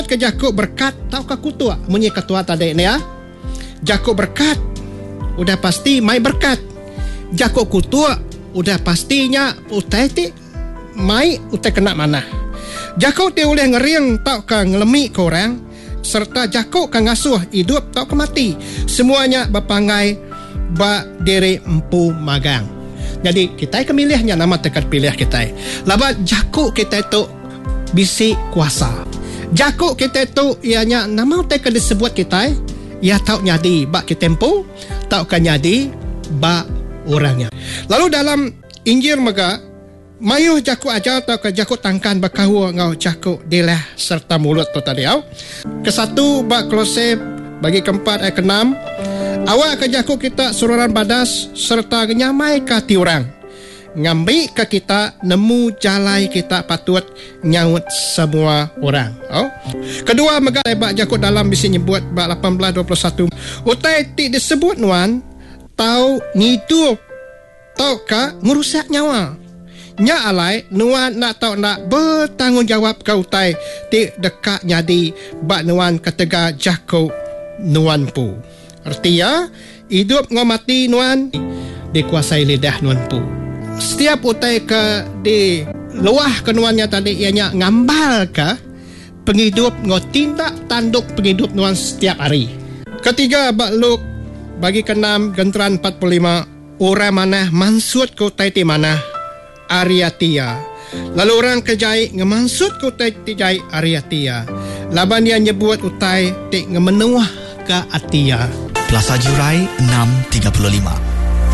ke Jakub berkat tau ke kutua munyi ketua tadi ni ya. Jakub berkat udah pasti mai berkat. Jakub kutua udah pastinya utai ti mai utai kena mana. Jakub dia boleh ngeriang tau ke ngelemi ke orang, serta Jakub kan ngasuh hidup tau ke mati. Semuanya berpangai ba diri empu magang. Jadi kita kemilihnya nama tekat pilih kita. Laba Jakub kita itu bisi kuasa. Jakub kita itu ianya nama tekat disebut kita. Ia tahu nyadi bak kita empu, tahu kan nyadi bak orangnya. Lalu dalam Injil mega mayuh Jakub ajar tahu ke Jakub tangkan berkahua ngau Jakub dilah serta mulut tu tadi au. Kesatu bak Kolose bagi keempat ayat ke-6. Awak ke Jakub kita sururan badas serta nyamai ke ti orang. Ngambil ke kita nemu jalai kita patut nyaut semua orang. Oh. Kedua mega bak Jakub dalam bisi nyebut bak 18:21. Utai ti disebut nuan tau ngidup tau ka ngerusak nyawa. Nya alai nuan nak tau nak bertanggungjawab ke utai ti dekat nyadi bak nuan ketega Jakub nuan pu. Artinya hidup ngau mati nuan dikuasai lidah nuan pu. Setiap utai ke di luah kenuannya tadi ianya ngambal ke penghidup ngau tindak tanduk penghidup nuan setiap hari. Ketiga bak Luk bagi ke-6 genteran 45 orang mana mansut ke utai ti mana Ariatia. Lalu orang kejai ngemansut ke utai ti jai Ariatia. Laban dia nyebut utai ti ngemenuah ke Atia. Plaza Jurai 635.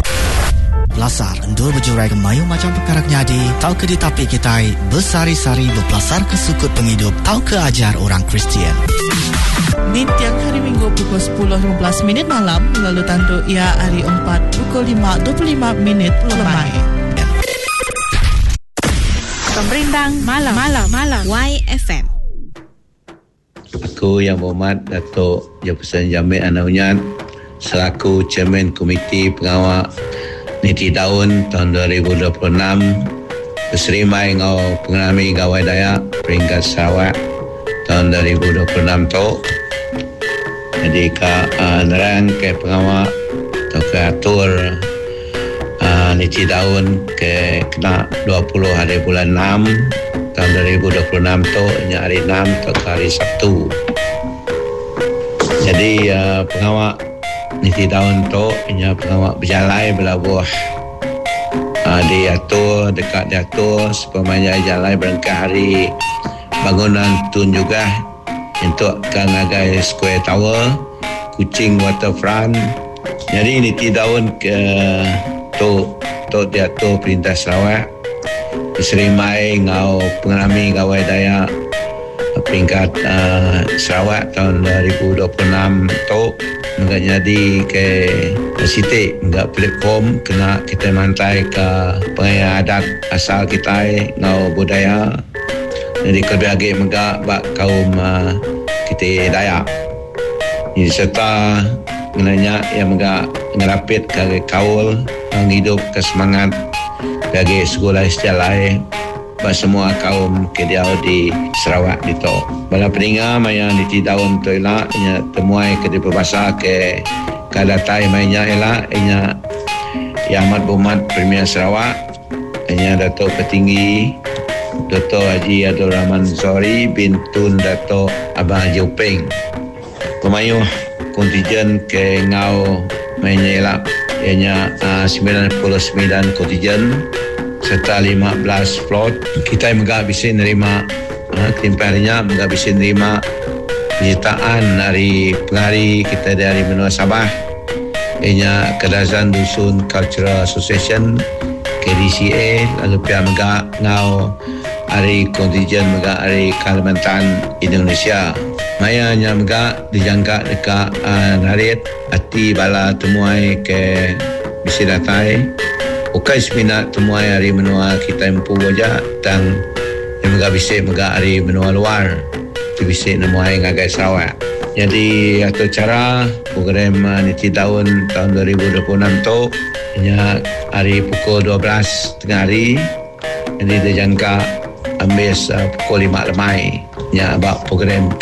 Belasar endul berjurai ke mayu macam perkara nyadi. Tau ke di tapi kita bersari-sari berpelasar ke sukut penghidup. Tau ke ajar orang Kristian. Di tiap hari Minggu pukul 10.15 malam. Lalu tandu ia hari 4 pukul 5.25 lemai. Pemberindang Malam YFM. Aku yang berhormat Datuk Jefferson Jamil Anaunyat selaku Chairman Komiti Pengawal Niti Daun tahun 2026 berserimai ngau pengenami gawai Dayak peringkat Sarawak tahun 2026 tu. Jadi nerang ke pengawal atau ke atur Niti Daun ke kena 20 hari bulan 6 tahun 2026 tu nya hari 6 atau hari Sabtu. Jadi pengawal Niti Daun tu nya pengawal berjalai belabuh diatur dekat diatur supaya jalai berangkat hari bangunan tun juga untuk Kangagai Square Tower, Kuching Waterfront. Jadi Niti Daun ke tu diatur Perintah Sarawak diserimai ngau pengenami gawai Dayak peringkat Sarawak tahun 2026 tu enggak jadi ke sitik enggak platform kena kita mantai ke pengaya adat asal kita ngau budaya. Jadi kebiagi enggak bak kaum kita Dayak. Jadi serta menanya yang enggak ngerapit ke kaul menghidup ke semangat bagi sekolah sejalai bak semua kaum kediau di Sarawak itu. Bala peninga maya Niti Daun tu elak nya temuai ke di berbahasa ke kadatai mainnya elak nya Yang Amat Berhormat Premier Sarawak nya Datuk Petinggi Dr. Haji Abdul Rahman Zori bin Tun Datuk Abang Haji Upeng. Pemayuh kontijen ke ngau mainnya elak ianya 99 kontijen serta 15 float. Kita juga bisa nerima ketimpaninya juga bisa nerima penyertaan dari pengari kita dari benua Sabah ianya Kedazan Dusun Cultural Association KDCA. Lalu pihak juga ngau hari kontijen juga hari Kalimantan Indonesia. Mayanya juga dijangka dekat narit hati bala temuai ke bisi datai ukai seminat temuai hari menua kita empu wajah dan yang juga bisa juga hari menua luar itu bisa nemuai ngagai Sarawak. Jadi atau cara program Niti Daun tahun 2026 tu hanya hari pukul 12 tengah hari. Jadi dijangka ambil pukul 5 lemai nya abak program